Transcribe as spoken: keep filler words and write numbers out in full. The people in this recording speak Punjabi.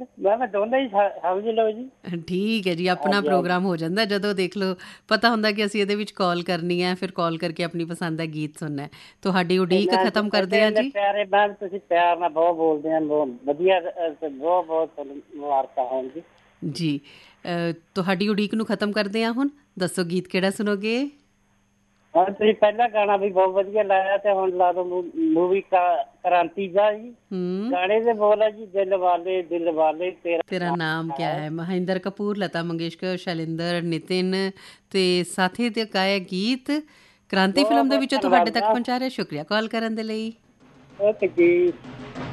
ਮੈਂ ਮੈਂ ਦੋਨੇ ਹੀ ਸ- ਸਮਝ ਲਓ ਜੀ। ਠੀਕ ਹੈ ਜੀ, ਆਪਣਾ ਹਾਂਜੀ ਹਾਂਜੀ। ਪ੍ਰੋਗਰਾਮ ਹੋ ਜਾਂਦਾ ਜਦੋਂ ਦੇਖ ਲਓ, ਪਤਾ ਹੁੰਦਾ ਕਿ ਅਸੀਂ ਇਹਦੇ ਵਿੱਚ ਕਾਲ ਕਰਨੀ ਹੈ, ਫਿਰ ਕਾਲ ਕਰਕੇ ਆਪਣੀ ਪਸੰਦ ਦਾ ਗੀਤ ਸੁਣਨਾ ਹੈ। ਤੁਹਾਡੀ ਤੇ ਉਡੀਕ ਮੈਂ ਖਤਮ ਕਰਦੇ ਇੰਨੇ ਹਾਂ ਇੰਨੇ ਜੀ। ਪਿਆਰੇ ਮੈਮ, ਤੁਸੀਂ ਪਿਆਰ ਨਾਲ ਬਹੁਤ ਬੋਲਦੇ ਆ, ਬਹੁਤ ਵਧੀਆ, ਅ, ਤੇ ਬਹੁਤ ਬਹੁਤ ਤੁਹਾਨੂੰ ਮੁਬਾਰਕਾਂ ਹੋਣ ਜੀ। ਜੀ, ਅ, ਤੁਹਾਡੀ ਉਡੀਕ ਨੂੰ ਖਤਮ ਕਰਦੇ ਹਾਂ ਹੁਣ। ਦੱਸੋ ਗੀਤ ਕਿਹੜਾ ਸੁਣੋਗੇ? ਹੁਣ ਤੁਸੀਂ ਪਹਿਲਾ ਗਾਣਾ ਵੀ ਬਹੁਤ ਵਧੀਆ ਲਾਇਆ, ਤੇ ਹੁਣ ਲਾ ਦੋ ਮੂਵੀ ਕ੍ਰਾਂਤੀ ਦਾ ਜੀ। ਹੂੰ। ਗਾਣੇ ਦੇ ਬੋਲ ਹੈ ਜੀ, ਦਿਲ ਵਾਲੇ ਦਿਲ ਵਾਲੇ ਤੇਰਾ ਤੇਰਾ ਨਾਮ ਨਾਮ ਕਿਆ ਹੈ। ਹੈ? ਮਹਿੰਦਰ ਕਪੂਰ, ਲਤਾ ਮੰਗੇਸ਼ਕਰ, ਸ਼ੈਲਿੰਦਰ, ਨਿਤਿਨ ਤੇ ਸਾਥੀ ਦੇ ਗਾਇਆ ਗੀਤ ਕ੍ਰਾਂਤੀ ਬਹੁਤ ਫਿਲਮ ਦੇ ਬਹੁਤ ਵਿੱਚੋਂ ਤੁਹਾਡੇ ਧੰਨਵਾਦ ਤੱਕ ਮੈਮ। ਪਹੁੰਚਾ ਰਹੇ। ਸ਼ੁਕਰੀਆ ਕਾਲ ਕਰਨ ਦੇ ਲਈ। ਓਕੇ ਜੀ।